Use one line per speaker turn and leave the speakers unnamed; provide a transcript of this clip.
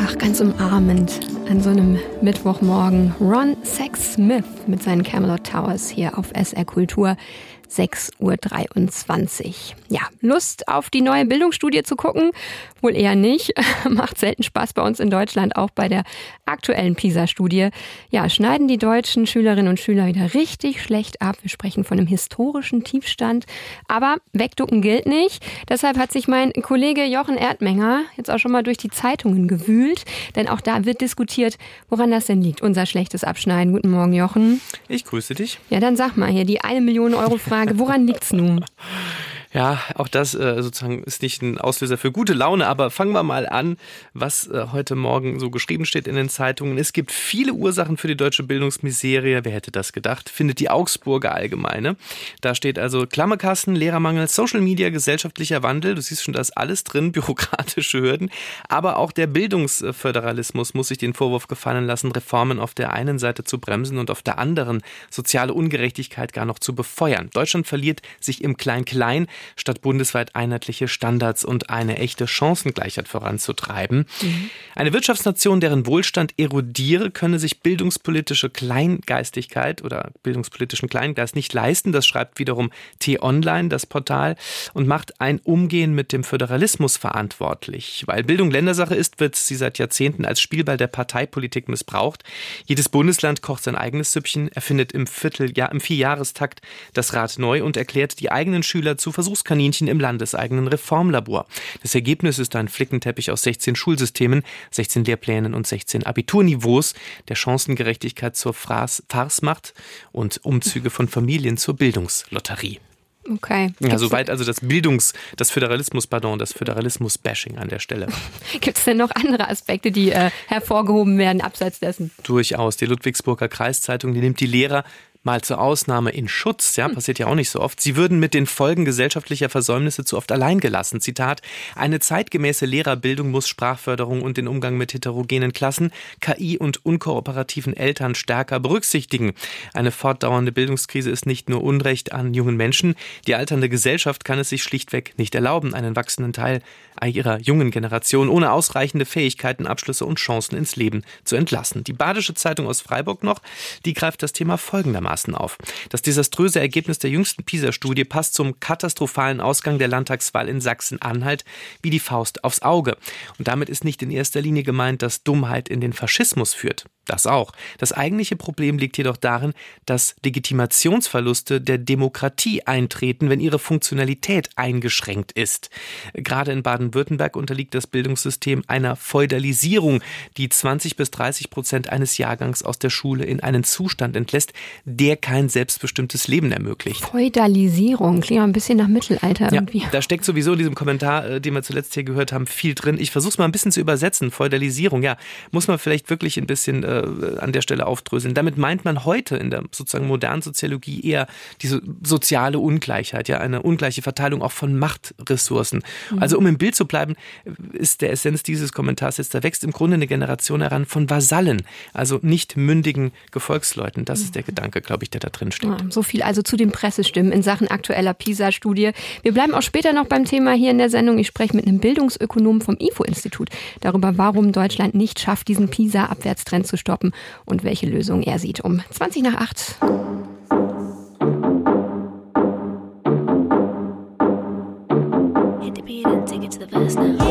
Ach, ganz umarmend an so einem Mittwochmorgen. Ron Sexsmith mit seinen Camelot Towers hier auf SR Kultur. 6:23 Uhr. Ja, Lust auf die neue Bildungsstudie zu gucken? Wohl eher nicht. Macht selten Spaß bei uns in Deutschland, auch bei der aktuellen PISA-Studie. Ja, schneiden die deutschen Schülerinnen und Schüler wieder richtig schlecht ab. Wir sprechen von einem historischen Tiefstand. Aber wegducken gilt nicht. Deshalb hat sich mein Kollege Jochen Erdmenger jetzt auch schon mal durch die Zeitungen gewühlt. Denn auch da wird diskutiert, woran das denn liegt, unser schlechtes Abschneiden. Guten Morgen, Jochen.
Ich grüße dich.
Ja, dann sag mal hier die 1 Million Euro Frage. Woran liegt's nun?
Ja, auch das sozusagen ist nicht ein Auslöser für gute Laune, aber fangen wir mal an, was heute Morgen so geschrieben steht in den Zeitungen. Es gibt viele Ursachen für die deutsche Bildungsmiserie. Wer hätte das gedacht? Findet die Augsburger Allgemeine. Da steht also Klammerkassen, Lehrermangel, Social Media, gesellschaftlicher Wandel. Du siehst schon, da ist alles drin, bürokratische Hürden. Aber auch der Bildungsföderalismus muss sich den Vorwurf gefallen lassen, Reformen auf der einen Seite zu bremsen und auf der anderen soziale Ungerechtigkeit gar noch zu befeuern. Deutschland verliert sich im Klein-Klein, statt bundesweit einheitliche Standards und eine echte Chancengleichheit voranzutreiben. Eine Wirtschaftsnation, deren Wohlstand erodiere, könne sich bildungspolitische Kleingeistigkeit oder bildungspolitischen Kleingeist nicht leisten. Das schreibt wiederum T-Online, das Portal, und macht ein Umgehen mit dem Föderalismus verantwortlich. Weil Bildung Ländersache ist, wird sie seit Jahrzehnten als Spielball der Parteipolitik missbraucht. Jedes Bundesland kocht sein eigenes Süppchen, erfindet im Vierjahrestakt das Rad neu und erklärt die eigenen Schüler zu Versuchskaninchen im landeseigenen Reformlabor. Das Ergebnis ist ein Flickenteppich aus 16 Schulsystemen, 16 Lehrplänen und 16 Abiturniveaus, der Chancengerechtigkeit zur Farce macht und Umzüge von Familien zur Bildungslotterie.
Okay.
Ja, soweit also das Föderalismus-Bashing an der Stelle.
Gibt es denn noch andere Aspekte, die hervorgehoben werden, abseits dessen?
Durchaus. Die Ludwigsburger Kreiszeitung, die nimmt die Lehrer mal zur Ausnahme in Schutz, ja, passiert ja auch nicht so oft. Sie würden mit den Folgen gesellschaftlicher Versäumnisse zu oft allein gelassen. Zitat: Eine zeitgemäße Lehrerbildung muss Sprachförderung und den Umgang mit heterogenen Klassen, KI und unkooperativen Eltern stärker berücksichtigen. Eine fortdauernde Bildungskrise ist nicht nur Unrecht an jungen Menschen. Die alternde Gesellschaft kann es sich schlichtweg nicht erlauben, einen wachsenden Teil ihrer jungen Generation ohne ausreichende Fähigkeiten, Abschlüsse und Chancen ins Leben zu entlassen. Die Badische Zeitung aus Freiburg noch, die greift das Thema folgendermaßen auf. Das desaströse Ergebnis der jüngsten PISA-Studie passt zum katastrophalen Ausgang der Landtagswahl in Sachsen-Anhalt wie die Faust aufs Auge. Und damit ist nicht in erster Linie gemeint, dass Dummheit in den Faschismus führt. Das auch. Das eigentliche Problem liegt jedoch darin, dass Legitimationsverluste der Demokratie eintreten, wenn ihre Funktionalität eingeschränkt ist. Gerade in Baden-Württemberg unterliegt das Bildungssystem einer Feudalisierung, die 20-30% eines Jahrgangs aus der Schule in einen Zustand entlässt, der kein selbstbestimmtes Leben ermöglicht.
Feudalisierung, klingt ein bisschen nach Mittelalter irgendwie.
Ja, da steckt sowieso in diesem Kommentar, den wir zuletzt hier gehört haben, viel drin. Ich versuche es mal ein bisschen zu übersetzen. Feudalisierung, ja, muss man vielleicht wirklich ein bisschen an der Stelle aufdröseln. Damit meint man heute in der sozusagen modernen Soziologie eher diese soziale Ungleichheit, ja, eine ungleiche Verteilung auch von Machtressourcen. Also um im Bild zu bleiben, ist der Essenz dieses Kommentars jetzt, da wächst im Grunde eine Generation heran von Vasallen, also nicht mündigen Gefolgsleuten. Das ist der Gedanke, glaube ich, der da drin steht.
Ja, so viel also zu den Pressestimmen in Sachen aktueller PISA-Studie. Wir bleiben auch später noch beim Thema hier in der Sendung. Ich spreche mit einem Bildungsökonomen vom IFO-Institut darüber, warum Deutschland nicht schafft, diesen PISA-Abwärtstrend zu stoppen und welche Lösung er sieht. Um 7:20 Hit the beat and take it to the verse now.